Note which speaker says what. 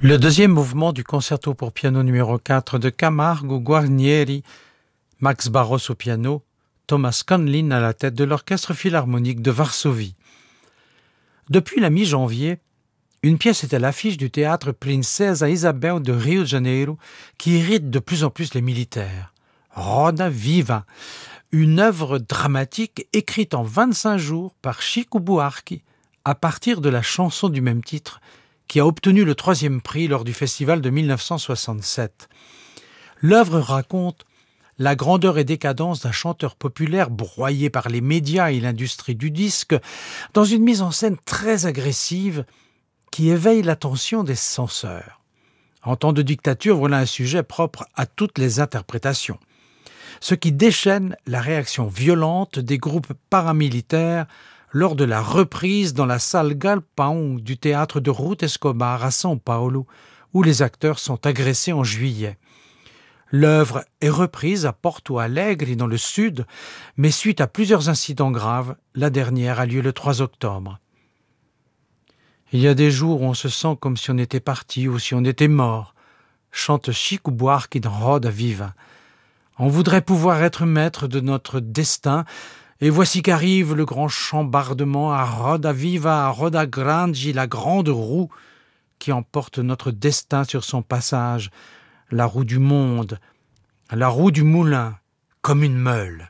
Speaker 1: Le deuxième mouvement du concerto pour piano numéro 4 de Camargo Guarnieri, Max Barros au piano, Thomas Conlin à la tête de l'Orchestre philharmonique de Varsovie. Depuis la mi-janvier, une pièce est à l'affiche du théâtre Princesa Isabel de Rio de Janeiro qui irrite de plus en plus les militaires. Roda Viva, une œuvre dramatique écrite en 25 jours par Chico Buarque à partir de la chanson du même titre qui a obtenu le 3e prix lors du festival de 1967. L'œuvre raconte la grandeur et décadence d'un chanteur populaire broyé par les médias et l'industrie du disque dans une mise en scène très agressive qui éveille l'attention des censeurs. En temps de dictature, voilà un sujet propre à toutes les interprétations. Ce qui déchaîne la réaction violente des groupes paramilitaires lors de la reprise dans la salle Galpão du théâtre de Ruth Escobar à São Paulo, où les acteurs sont agressés en juillet. L'œuvre est reprise à Porto Alegre dans le sud, mais suite à plusieurs incidents graves, la dernière a lieu le 3 octobre. Il y a des jours où on se sent comme si on était parti ou si on était mort, chante Chico Buarque dans Roda Viva. On voudrait pouvoir être maître de notre destin, et voici qu'arrive le grand chambardement à Roda Viva, à Roda Grande, la grande roue qui emporte notre destin sur son passage, la roue du monde, la roue du moulin, comme une meule.